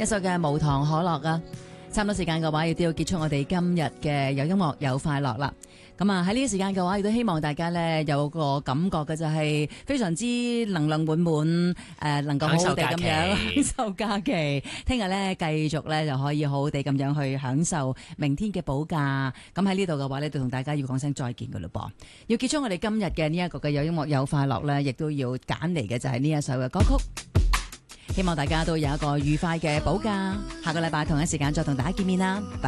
一首嘅無糖可樂啊。差唔多時間嘅話，亦都要結束我哋今日嘅有音樂有快樂啦。咁啊喺呢個時間嘅話，亦都希望大家呢有個感覺嘅就係非常之能量滿滿，能夠好好地咁樣享受假期。聽日呢繼續呢就可以好好地咁樣去享受明天嘅補假。咁喺呢度嘅話呢，就同大家要講聲再見㗎嘞噃。要結束我哋今日嘅呢一個嘅有音樂有快樂呢，亦都要揀嚟嘅就係呢一首嘅歌曲。希望大家都有一個愉快嘅補假。下個禮拜同一時間再同大家見面啦。